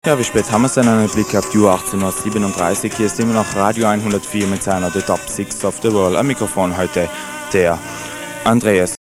Ja, wie spät haben wir es denn? Einen Blick auf die Uhr 18.37 Uhr. Hier ist immer noch Radio 104 mit seiner The Top 6 of the World. Am Mikrofon heute der Andreas.